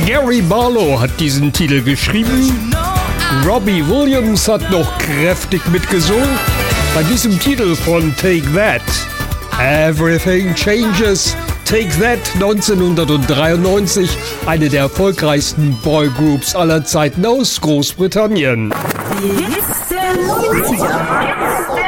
Gary Barlow hat diesen Titel geschrieben. Robbie Williams hat noch kräftig mitgesungen bei diesem Titel von Take That. Everything Changes. Take That 1993, eine der erfolgreichsten Boygroups aller Zeiten aus Großbritannien. Die Hits der 90er.